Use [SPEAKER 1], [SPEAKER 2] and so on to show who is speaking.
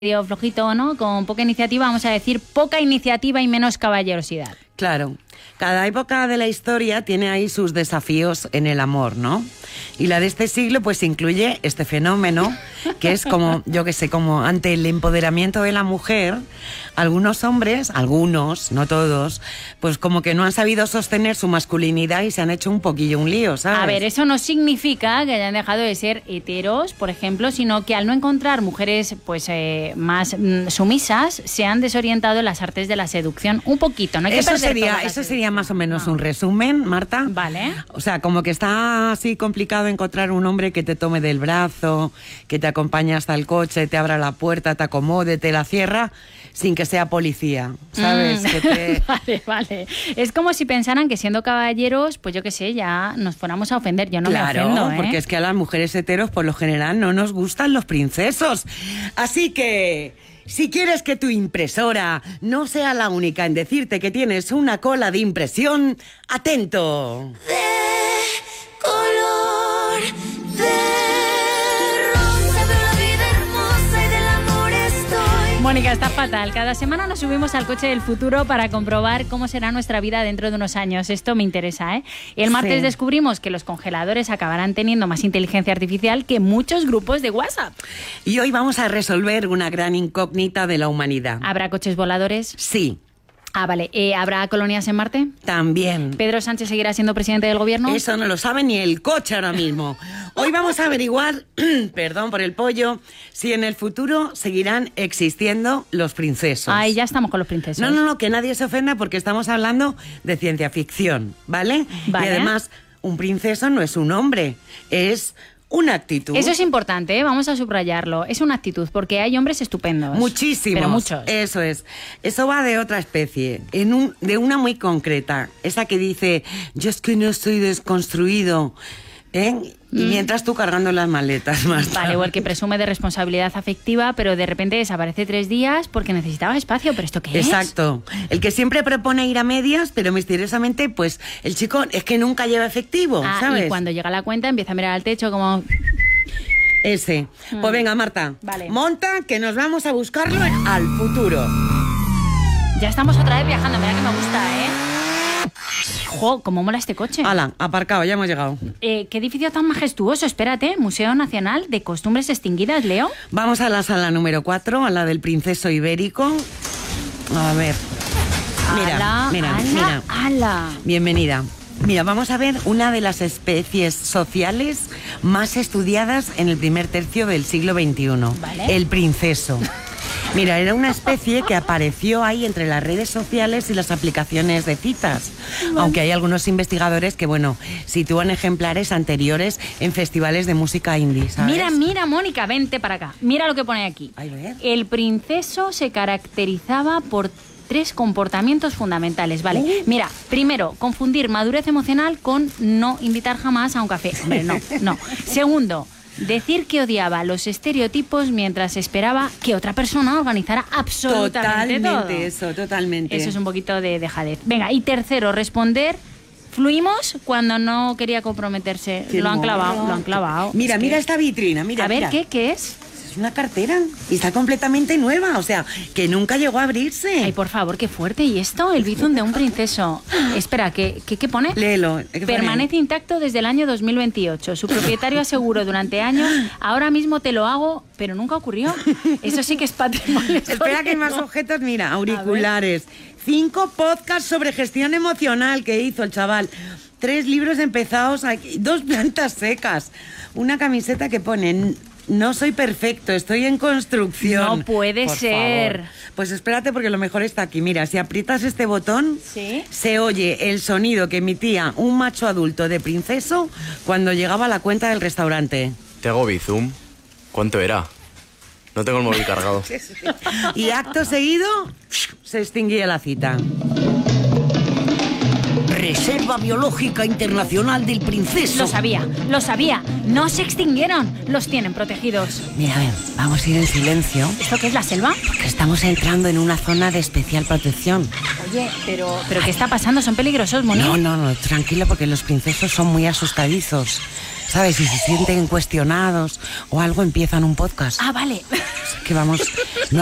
[SPEAKER 1] medio flojito, ¿no? Con poca iniciativa, vamos a decir poca iniciativa y menos caballerosidad.
[SPEAKER 2] Claro, cada época de la historia tiene ahí sus desafíos en el amor, ¿no? Y la de este siglo pues incluye este fenómeno que es como, yo qué sé, como ante el empoderamiento de la mujer, algunos hombres, algunos, no todos, pues como que no han sabido sostener su masculinidad y se han hecho un poquillo un lío, ¿sabes?
[SPEAKER 1] A ver, eso no significa que hayan dejado de ser heteros, por ejemplo, sino que al no encontrar mujeres pues más sumisas, se han desorientado en las artes de la seducción un poquito, ¿no? Hay que
[SPEAKER 2] eso sería más o menos un resumen, Marta.
[SPEAKER 1] Vale.
[SPEAKER 2] O sea, como que está así complicado encontrar un hombre que te tome del brazo, que te acompañe hasta el coche, te abra la puerta, te acomode, te la cierra, sin que sea policía, ¿sabes?
[SPEAKER 1] Vale. Es como si pensaran que siendo caballeros, pues yo qué sé, ya nos fuéramos a ofender. Yo no me ofendo,
[SPEAKER 2] Claro, porque es que a las mujeres heteros, por lo general, no nos gustan los princesos. Así que, si quieres que tu impresora no sea la única en decirte que tienes una cola de impresión, atento.
[SPEAKER 1] Mónica, está fatal. Cada semana nos subimos al coche del futuro para comprobar cómo será nuestra vida dentro de unos años. Esto me interesa, ¿eh? El martes descubrimos que los congeladores acabarán teniendo más inteligencia artificial que muchos grupos de WhatsApp.
[SPEAKER 2] Y hoy vamos a resolver una gran incógnita de la humanidad.
[SPEAKER 1] ¿Habrá coches voladores?
[SPEAKER 2] Sí.
[SPEAKER 1] Ah, vale. ¿Habrá colonias en Marte?
[SPEAKER 2] También.
[SPEAKER 1] ¿Pedro Sánchez seguirá siendo presidente del gobierno?
[SPEAKER 2] Eso no lo sabe ni el coche ahora mismo. Hoy vamos a averiguar, perdón por el pollo, si en el futuro seguirán existiendo los princesos.
[SPEAKER 1] Ay, ya estamos con los princesos.
[SPEAKER 2] No, que nadie se ofenda porque estamos hablando de ciencia ficción, ¿vale?
[SPEAKER 1] Vale.
[SPEAKER 2] Y además, un princeso no es un hombre, es una actitud.
[SPEAKER 1] Eso es importante, ¿eh? Vamos a subrayarlo. Es una actitud, porque hay hombres estupendos.
[SPEAKER 2] Muchísimos.
[SPEAKER 1] Pero muchos.
[SPEAKER 2] Eso es. Eso va de otra especie, de una muy concreta. Esa que dice, yo es que no estoy desconstruido, ¿eh? Y mientras tú cargando las maletas más.
[SPEAKER 1] Vale, o el que presume de responsabilidad afectiva, pero de repente desaparece 3 días porque necesitaba espacio. ¿Pero esto qué es?
[SPEAKER 2] Exacto. El que siempre propone ir a medias, pero misteriosamente, pues, el chico es que nunca lleva efectivo, ¿sabes?
[SPEAKER 1] Y cuando llega la cuenta empieza a mirar al techo como...
[SPEAKER 2] Ese. Pues venga, Marta.
[SPEAKER 1] Vale.
[SPEAKER 2] Monta, que nos vamos a buscarlo al futuro.
[SPEAKER 1] Ya estamos otra vez viajando. Mira que me gusta, ¿eh? ¡Jo! ¿Cómo mola este coche?
[SPEAKER 2] Hala, aparcado, ya hemos llegado.
[SPEAKER 1] ¿Qué edificio tan majestuoso? Espérate, Museo Nacional de Costumbres Extinguidas, Leo.
[SPEAKER 2] Vamos a la sala número 4, a la del Princeso Ibérico. A ver. Mira.
[SPEAKER 1] ¡Hala!
[SPEAKER 2] Bienvenida. Mira, vamos a ver una de las especies sociales más estudiadas en el primer tercio del siglo XXI.
[SPEAKER 1] ¿Vale?
[SPEAKER 2] El princeso. Mira, era una especie que apareció ahí entre las redes sociales y las aplicaciones de citas. Aunque hay algunos investigadores que, bueno, sitúan ejemplares anteriores en festivales de música indie, ¿sabes?
[SPEAKER 1] Mira, Mónica, vente para acá. Mira lo que pone aquí.
[SPEAKER 2] A ver.
[SPEAKER 1] El princeso se caracterizaba por 3 comportamientos fundamentales, ¿vale? Mira, primero, confundir madurez emocional con no invitar jamás a un café. Hombre, no. Segundo, decir que odiaba los estereotipos mientras esperaba que otra persona organizara absolutamente todo.
[SPEAKER 2] Totalmente.
[SPEAKER 1] Eso es un poquito de dejadez. Venga, y tercero, responder... Fluimos cuando no quería comprometerse. Lo han clavado.
[SPEAKER 2] Mira esta vitrina, mira.
[SPEAKER 1] A ver, ¿qué es?
[SPEAKER 2] Es una cartera y está completamente nueva, o sea, que nunca llegó a abrirse.
[SPEAKER 1] Ay, por favor, qué fuerte. ¿Y esto? El bizum de un princeso. Espera, ¿qué pone?
[SPEAKER 2] Léelo.
[SPEAKER 1] Permanece intacto desde el año 2028. Su propietario aseguró durante años, ahora mismo te lo hago, pero nunca ocurrió. Eso sí que es patrimonio.
[SPEAKER 2] Espera que hay más objetos, mira, auriculares, 5 podcasts sobre gestión emocional que hizo el chaval, 3 libros empezados, 2 plantas secas, una camiseta que pone... No soy perfecto, estoy en construcción.
[SPEAKER 1] No puede ser.
[SPEAKER 2] Favor. Pues espérate porque lo mejor está aquí. Mira, si aprietas este botón,
[SPEAKER 1] ¿sí?
[SPEAKER 2] Se oye el sonido que emitía un macho adulto de princeso cuando llegaba a la cuenta del restaurante.
[SPEAKER 3] ¿Te hago bizum? ¿Cuánto era? No tengo el móvil cargado.
[SPEAKER 2] Y acto seguido, se extinguía la cita.
[SPEAKER 4] Reserva Biológica Internacional del Princeso.
[SPEAKER 1] Lo sabía. No se extinguieron. Los tienen protegidos.
[SPEAKER 2] Mira, ven, vamos a ir en silencio.
[SPEAKER 1] ¿Esto qué es, la selva?
[SPEAKER 2] Porque estamos entrando en una zona de especial protección.
[SPEAKER 1] Oye, pero ¿qué está pasando? ¿Son peligrosos, Moni?
[SPEAKER 2] No, tranquila, porque los princesos son muy asustadizos. ¿sabes? Si se sienten cuestionados o algo, empiezan un podcast.
[SPEAKER 1] Ah, vale.
[SPEAKER 2] Que vamos...